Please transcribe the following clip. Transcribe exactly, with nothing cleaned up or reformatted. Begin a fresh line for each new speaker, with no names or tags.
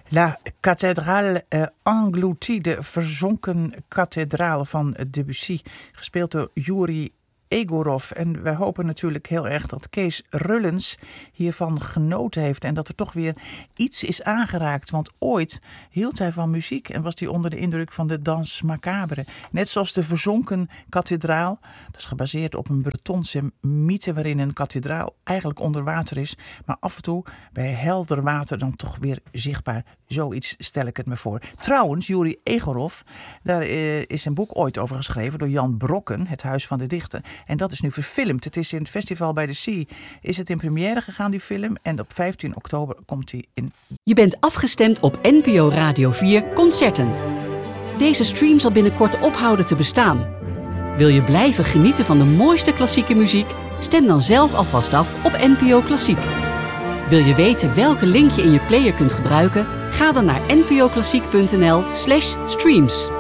La Cathédrale uh, Engloutie, de verzonken kathedraal van Debussy, gespeeld door Yuri Egorov. En wij hopen natuurlijk heel erg dat Kees Rullens hiervan genoten heeft en dat er toch weer iets is aangeraakt. Want ooit hield hij van muziek en was hij onder de indruk van de Danse Macabre. Net zoals de verzonken kathedraal. Dat is gebaseerd op een Bretonse mythe waarin een kathedraal eigenlijk onder water is, maar af en toe bij helder water dan toch weer zichtbaar. Zoiets stel ik het me voor. Trouwens, Yuri Egorov, daar is een boek ooit over geschreven door Jan Brokken, Het Huis van de Dichter. En dat is nu verfilmd. Het is in het festival bij de Sea. Is het in première gegaan, die film. En op vijftien oktober komt hij in.
Je bent afgestemd op N P O Radio vier Concerten. Deze stream zal binnenkort ophouden te bestaan. Wil je blijven genieten van de mooiste klassieke muziek? Stem dan zelf alvast af op N P O Klassiek. Wil je weten welke link je in je player kunt gebruiken? Ga dan naar npoklassiek punt n l slash streams.